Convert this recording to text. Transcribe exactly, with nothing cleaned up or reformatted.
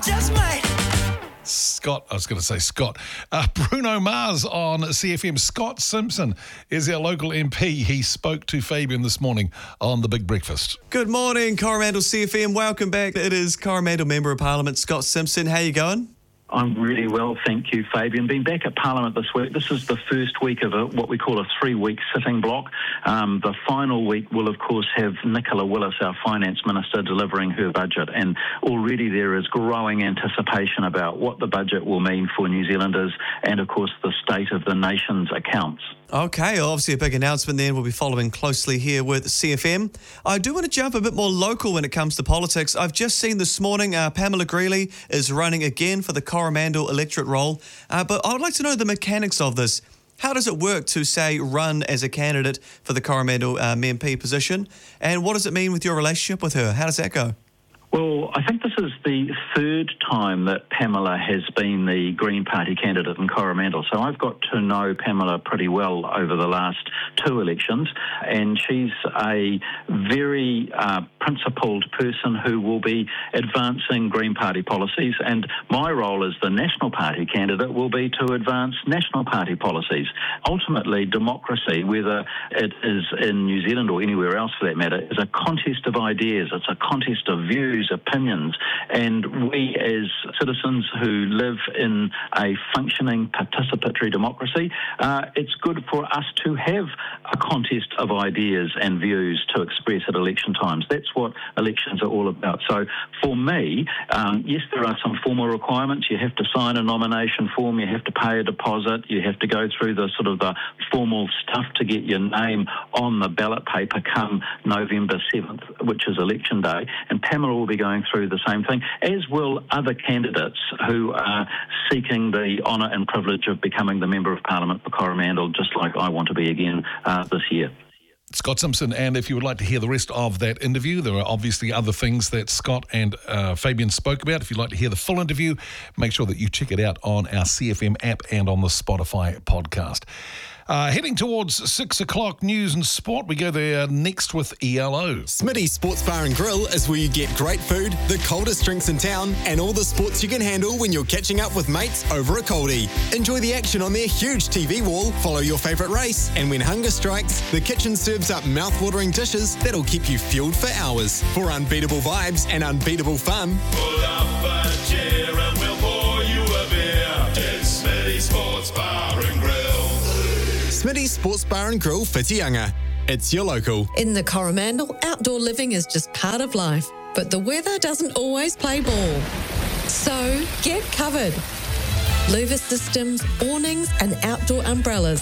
just might. Scott, I was going to say Scott. Uh, Bruno Mars on C F M. Scott Simpson is our local M P. He spoke to Fabian this morning on The Big Breakfast. Good morning, Coromandel C F M. Welcome back. It is Coromandel Member of Parliament Scott Simpson. How you going? I'm really well, thank you, Fabian. Been back at Parliament this week. This is the first week of a, what we call a three-week sitting block. Um, the final week will, of course, have Nicola Willis, our Finance Minister, delivering her budget. And already there is growing anticipation about what the budget will mean for New Zealanders and, of course, the state of the nation's accounts. Okay, obviously a big announcement then. We'll be following closely here with C F M. I do want to jump a bit more local when it comes to politics. I've just seen this morning uh, Pamela Greeley is running again for the Coromandel electorate role. Uh, but I would like to know the mechanics of this. How does it work to, say, run as a candidate for the Coromandel um, M P position? And what does it mean with your relationship with her? How does that go? Well, I think this is the third time that Pamela has been the Green Party candidate in Coromandel. So I've got to know Pamela pretty well over the last two elections, and she's a very uh, principled person who will be advancing Green Party policies, and my role as the National Party candidate will be to advance National Party policies. Ultimately, democracy, whether it is in New Zealand or anywhere else for that matter, is a contest of ideas. It's a contest of views, opinions, and we as citizens who live in a functioning participatory democracy, uh, it's good for us to have a contest of ideas and views to express at election times. That's what elections are all about. So for me, um, yes, there are some formal requirements. You have to sign a nomination form, you have to pay a deposit, you have to go through the sort of the formal stuff to get your name on the ballot paper come November seventh, which is election day, and Pamela will be going through the same thing, as will other candidates who are seeking the honour and privilege of becoming the Member of Parliament for Coromandel, just like I want to be again uh, this year. Scott Simpson, and if you would like to hear the rest of that interview, there are obviously other things that Scott and uh, Fabian spoke about. If you'd like to hear the full interview, make sure that you check it out on our C F M app and on the Spotify podcast. Uh, heading towards six o'clock news and sport, we go there next with E L O. Smitty's Sports Bar and Grill is where you get great food, the coldest drinks in town, and all the sports you can handle when you're catching up with mates over a coldie. Enjoy the action on their huge T V wall, follow your favourite race, and when hunger strikes, the kitchen serves up mouth-watering dishes that'll keep you fueled for hours. For unbeatable vibes and unbeatable fun, pull up a chair and we'll pour you a beer. It's Smitty's Sports Bar and Grill. Smitty's Sports Bar and Grill, Whitianga. It's your local. In the Coromandel, outdoor living is just part of life, but the weather doesn't always play ball. So get covered. Louver Systems, awnings and outdoor umbrellas